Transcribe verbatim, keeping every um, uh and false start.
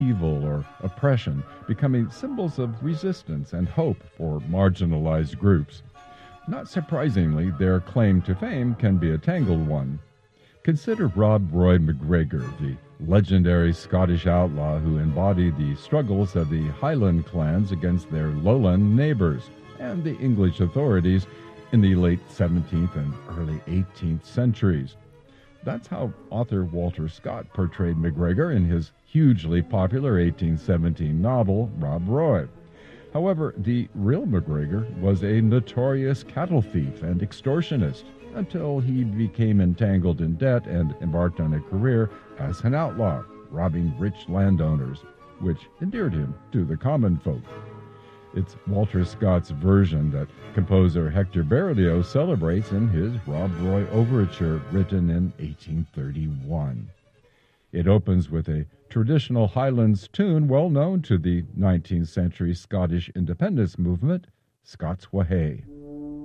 evil or oppression, becoming symbols of resistance and hope for marginalized groups. Not surprisingly, their claim to fame can be a tangled one. Consider Rob Roy MacGregor, the legendary Scottish outlaw who embodied the struggles of the Highland clans against their lowland neighbors and the English authorities in the late seventeenth and early eighteenth centuries. That's how author Walter Scott portrayed MacGregor in his hugely popular eighteen seventeen novel, Rob Roy. However, the real MacGregor was a notorious cattle thief and extortionist until he became entangled in debt and embarked on a career as an outlaw, robbing rich landowners, which endeared him to the common folk. It's Walter Scott's version that composer Hector Berlioz celebrates in his Rob Roy Overture, written in eighteen thirty-one. It opens with a traditional Highlands tune well known to the nineteenth century Scottish independence movement, Scots Wha Hae.